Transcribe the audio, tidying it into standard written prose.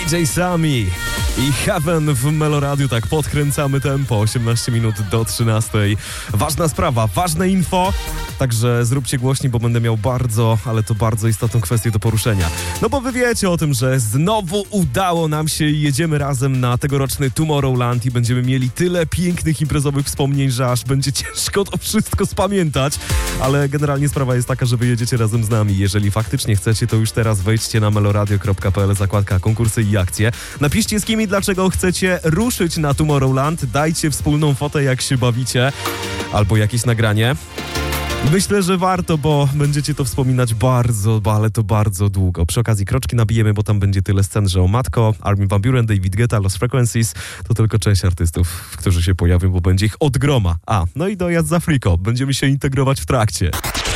DJ Sami i Heaven w Meloradiu. Tak podkręcamy tempo, 18 minut do 13. Ważna sprawa, ważne info, także zróbcie głośniej, bo będę miał bardzo, ale to bardzo istotną kwestię do poruszenia. No bo wy wiecie o tym, że znowu udało nam się i jedziemy razem na tegoroczny Tomorrowland i będziemy mieli tyle pięknych imprezowych wspomnień, że aż będzie ciężko to wszystko spamiętać, ale generalnie sprawa jest taka, że wy jedziecie razem z nami. Jeżeli faktycznie chcecie, to już teraz wejdźcie na meloradio.pl, zakładka konkursy i akcje. Napiszcie, z kim i dlaczego chcecie ruszyć na Tomorrowland. Dajcie wspólną fotę, jak się bawicie, albo jakieś nagranie. Myślę, że warto, bo będziecie to wspominać bardzo, ale to bardzo długo. Przy okazji kroczki nabijemy, bo tam będzie tyle scen, że o matko, Armin van Buuren, David Guetta, Lost Frequencies to tylko część artystów, którzy się pojawią, bo będzie ich od groma. No i dojazd z Afriko. Będziemy się integrować w trakcie.